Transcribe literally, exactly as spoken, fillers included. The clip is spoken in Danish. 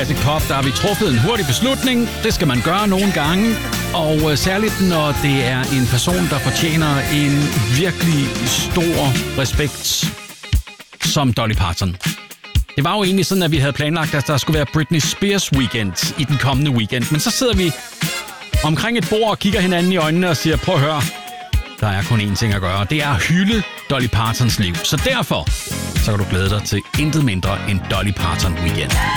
Classic Pop, der har vi truffet en hurtig beslutning. Det skal man gøre nogle gange. Og øh, særligt når det er en person, der fortjener en virkelig stor respekt som Dolly Parton. Det var jo egentlig sådan, at vi havde planlagt, at der skulle være Britney Spears weekend i den kommende weekend. Men så sidder vi omkring et bord og kigger hinanden i øjnene og siger, prøv at høre, der er kun én ting at gøre. Det er at hylde Dolly Partons liv. Så derfor så kan du glæde dig til intet mindre end Dolly Parton weekend.